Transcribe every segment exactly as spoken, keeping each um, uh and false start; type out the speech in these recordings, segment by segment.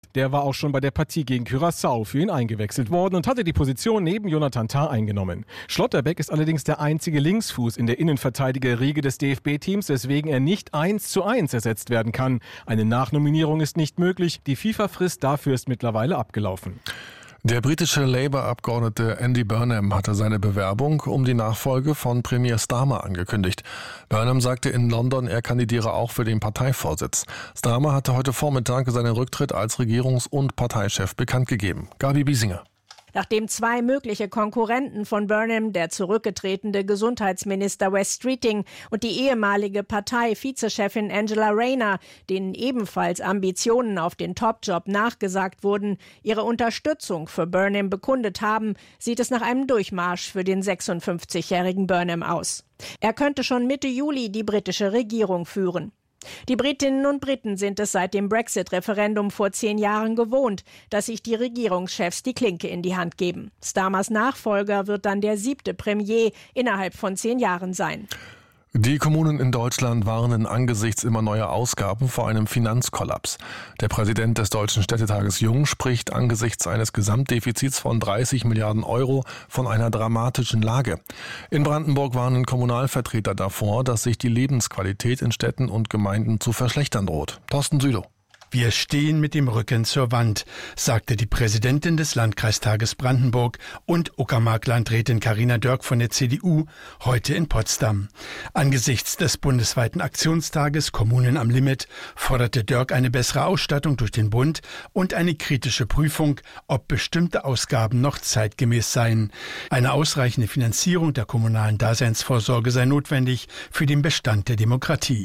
Der war auch schon bei der Partie gegen Curaçao für ihn eingewechselt worden und hatte die Position neben Jonathan Tah eingenommen. Schlotterbeck ist allerdings der einzige Linksfuß in der Innenverteidigerriege des D F B-Teams, weswegen er nicht eins zu eins ersetzt werden kann. Eine Nachnominierung ist nicht möglich. Die FIFA-Frist dafür ist mittlerweile abgelaufen. Der britische Labour-Abgeordnete Andy Burnham hatte seine Bewerbung um die Nachfolge von Premier Starmer angekündigt. Burnham sagte in London, er kandidiere auch für den Parteivorsitz. Starmer hatte heute Vormittag seinen Rücktritt als Regierungs- und Parteichef bekannt gegeben. Gabi Biesinger. Nachdem zwei mögliche Konkurrenten von Burnham, der zurückgetretene Gesundheitsminister Wes Streeting und die ehemalige Partei-Vizechefin Angela Rayner, denen ebenfalls Ambitionen auf den Top-Job nachgesagt wurden, ihre Unterstützung für Burnham bekundet haben, sieht es nach einem Durchmarsch für den sechsundfünfzigjährigen Burnham aus. Er könnte schon Mitte Juli die britische Regierung führen. Die Britinnen und Briten sind es seit dem Brexit-Referendum vor zehn Jahren gewohnt, dass sich die Regierungschefs die Klinke in die Hand geben. Starmers Nachfolger wird dann der siebte Premier innerhalb von zehn Jahren sein. Die Kommunen in Deutschland warnen angesichts immer neuer Ausgaben vor einem Finanzkollaps. Der Präsident des Deutschen Städtetages Jung spricht angesichts eines Gesamtdefizits von dreißig Milliarden Euro von einer dramatischen Lage. In Brandenburg warnen Kommunalvertreter davor, dass sich die Lebensqualität in Städten und Gemeinden zu verschlechtern droht. Thorsten Sülow. Wir stehen mit dem Rücken zur Wand, sagte die Präsidentin des Landkreistages Brandenburg und Uckermark-Landrätin Carina Dörk von der C D U heute in Potsdam. Angesichts des bundesweiten Aktionstages Kommunen am Limit forderte Dörk eine bessere Ausstattung durch den Bund und eine kritische Prüfung, ob bestimmte Ausgaben noch zeitgemäß seien. Eine ausreichende Finanzierung der kommunalen Daseinsvorsorge sei notwendig für den Bestand der Demokratie.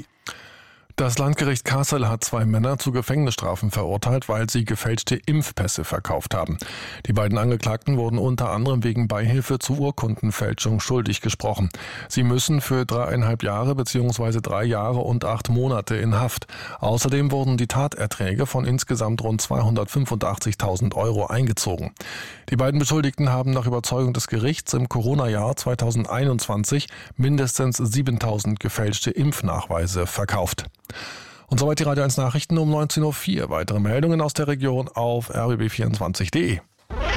Das Landgericht Kassel hat zwei Männer zu Gefängnisstrafen verurteilt, weil sie gefälschte Impfpässe verkauft haben. Die beiden Angeklagten wurden unter anderem wegen Beihilfe zur Urkundenfälschung schuldig gesprochen. Sie müssen für dreieinhalb Jahre bzw. drei Jahre und acht Monate in Haft. Außerdem wurden die Taterträge von insgesamt rund zweihundertfünfundachtzigtausend Euro eingezogen. Die beiden Beschuldigten haben nach Überzeugung des Gerichts im Corona-Jahr zweitausendeinundzwanzig mindestens siebentausend gefälschte Impfnachweise verkauft. Und soweit die Radio eins Nachrichten um neunzehn Uhr vier. Weitere Meldungen aus der Region auf r b b vierundzwanzig punkt de.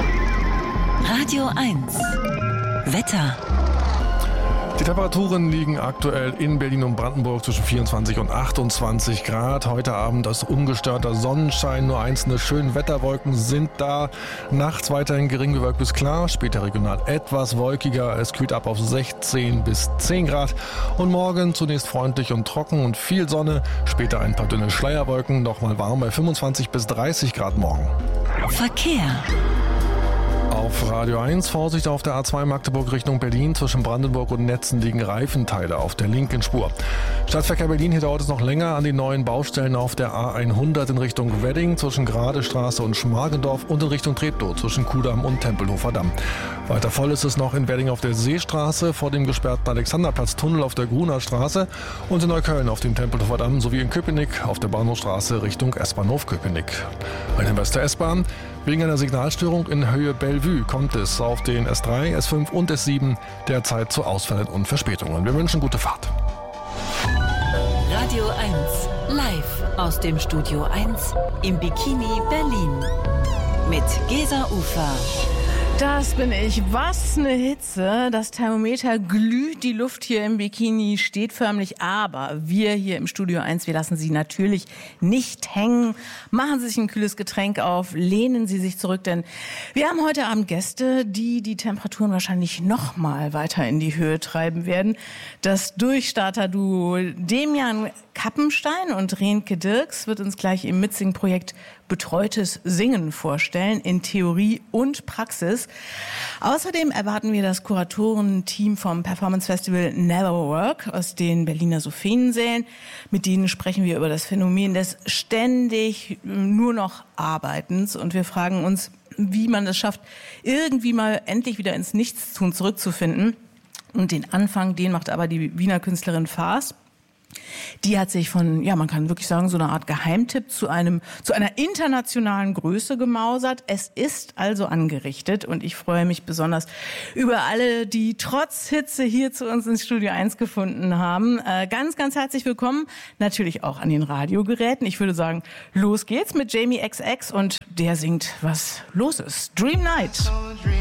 Radio eins Wetter. Die Temperaturen liegen aktuell in Berlin und Brandenburg zwischen vierundzwanzig und achtundzwanzig Grad. Heute Abend ist ungestörter Sonnenschein, nur einzelne Schönwetterwolken sind da. Nachts weiterhin gering bewölkt bis klar, später regional etwas wolkiger. Es kühlt ab auf sechzehn bis zehn Grad. Und morgen zunächst freundlich und trocken und viel Sonne, später ein paar dünne Schleierwolken, nochmal warm bei fünfundzwanzig bis dreißig Grad morgen. Verkehr. Auf Radio eins, Vorsicht auf der A zwei Magdeburg Richtung Berlin. Zwischen Brandenburg und Netzen liegen Reifenteile auf der linken Spur. Stadtverkehr Berlin, hier dauert es noch länger an den neuen Baustellen auf der A hundert in Richtung Wedding, zwischen Gradestraße und Schmargendorf und in Richtung Treptow, zwischen Kudamm und Tempelhofer Damm. Weiter voll ist es noch in Wedding auf der Seestraße, vor dem gesperrten Alexanderplatz-Tunnel auf der Gruner Straße und in Neukölln auf dem Tempelhofer Damm sowie in Köpenick auf der Bahnhofstraße Richtung S-Bahnhof Köpenick. Ein Hinweis der S-Bahn. Wegen einer Signalstörung in Höhe Bellevue kommt es auf den S drei, S fünf und S sieben derzeit zu Ausfällen und Verspätungen. Wir wünschen gute Fahrt. Radio eins live aus dem Studio eins im Bikini Berlin mit Gesa Ufer. Das bin ich. Was eine Hitze. Das Thermometer glüht, die Luft hier im Bikini steht förmlich. Aber wir hier im Studio eins, wir lassen Sie natürlich nicht hängen. Machen Sie sich ein kühles Getränk auf, lehnen Sie sich zurück, denn wir haben heute Abend Gäste, die die Temperaturen wahrscheinlich noch mal weiter in die Höhe treiben werden. Das Durchstarter-Duo Demian Kappenstein und Renke Dirks wird uns gleich im Mitsing-Projekt Betreutes Singen vorstellen, in Theorie und Praxis. Außerdem erwarten wir das Kuratorenteam vom Performance Festival Never Work aus den Berliner Sophiensälen. Mit denen sprechen wir über das Phänomen des ständig nur noch Arbeitens. Und wir fragen uns, wie man es schafft, irgendwie mal endlich wieder ins Nichtstun zurückzufinden. Und den Anfang, den macht aber die Wiener Künstlerin Faas. Die hat sich von, ja, man kann wirklich sagen, so eine Art Geheimtipp zu einem, zu einer internationalen Größe gemausert. Es ist also angerichtet und ich freue mich besonders über alle, die trotz Hitze hier zu uns ins Studio eins gefunden haben. Äh, ganz, ganz herzlich willkommen. Natürlich auch an den Radiogeräten. Ich würde sagen, los geht's mit Jamie X X und der singt, was los ist. Dream Night.